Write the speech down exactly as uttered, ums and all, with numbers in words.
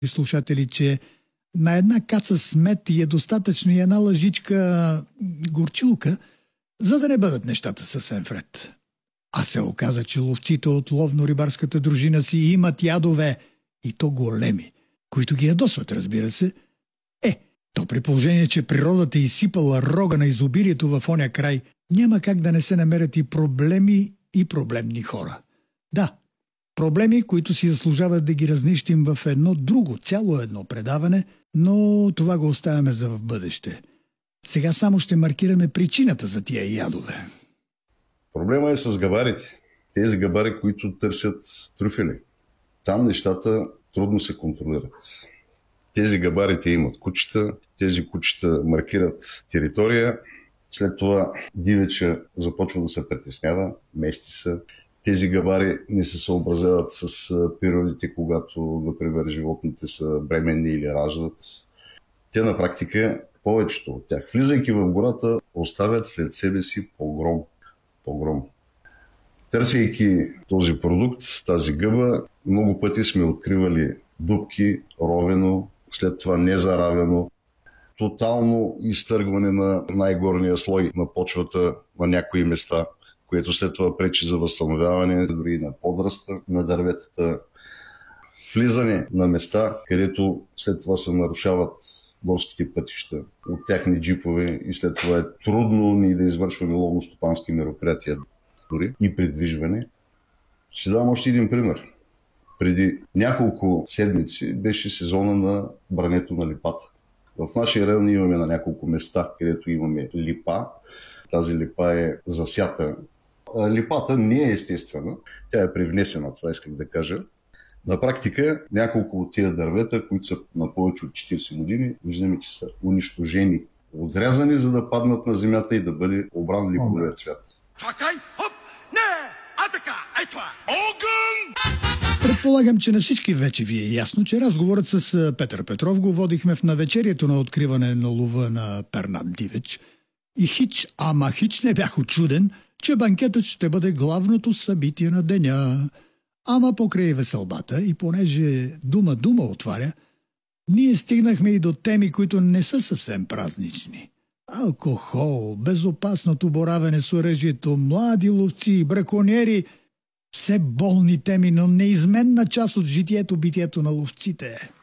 слушатели, че на една каца с мед е достатъчно и една лъжичка горчилка, за да не бъдат нещата съвсем вред. А се оказа, че ловците от ловно-рибарската дружина си имат ядове, и то големи, които ги ядосват, разбира се. Е, то при положение, че природата е изсипала рога на изобилието в оня край, няма как да не се намерят и проблеми и проблемни хора. Да, проблеми, които си заслужават да ги разнищим в едно друго, цяло едно предаване, но това го оставяме за в бъдеще. Сега само ще маркираме причината за тия ядове. Проблема е с габарите. Тези габари, които търсят трюфели. Там нещата трудно се контролират. Тези габарите имат кучета, тези кучета маркират територия, след това дивеча започва да се притеснява, мести се. Тези габари не се съобразяват с периодите, когато, например, животните са бременни или раждат. Те на практика, повечето от тях, влизайки в гората, оставят след себе си погром. погром. Търсейки този продукт, тази гъба, много пъти сме откривали дупки, ровено, след това незаравено, тотално изтъргване на най-горния слой на почвата на някои места, което след това пречи за възстановяване дори на подръста на дърветата, влизане на места, където след това се нарушават горските пътища от тяхни джипове и след това е трудно ни да извършваме ловно-стопански мероприятия дори и придвижване. Ще дам още един пример. Преди няколко седмици беше сезона на брането на липата. В нашия район имаме на няколко места, където имаме липа. Тази липа е засята. Липата не е естествена, тя е привнесена, това исках да кажа. На практика няколко от тия дървета, които са на повече от четирийсет години, виждаме, че са унищожени, отрязани, за да паднат на земята и да бъде обран липовия цвят. Чакай, хоп, не, а така, е това, огън! Предполагам, че на всички вече ви е ясно, че разговорът с Петър Петров го водихме в навечерието на откриване на лова на пернат дивеч. И хич, ама хич не бях учуден, че банкетът ще бъде главното събитие на деня. Ама покрай веселбата и понеже дума-дума отваря, ние стигнахме и до теми, които не са съвсем празнични. Алкохол, безопасното боравене с оръжието, млади ловци, браконьери – все болни теми, но неизменна част от житието-битието на ловците.